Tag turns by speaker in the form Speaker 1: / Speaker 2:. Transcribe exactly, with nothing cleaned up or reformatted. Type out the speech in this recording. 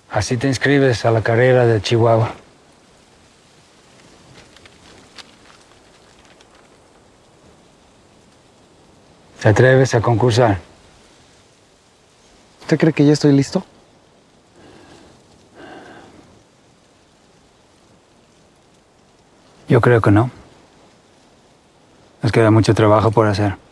Speaker 1: Así te inscribes a la carrera de Chihuahua. ¿Te atreves a concursar?
Speaker 2: ¿Usted cree que ya estoy listo?
Speaker 1: Yo creo que no. Nos queda mucho trabajo por hacer.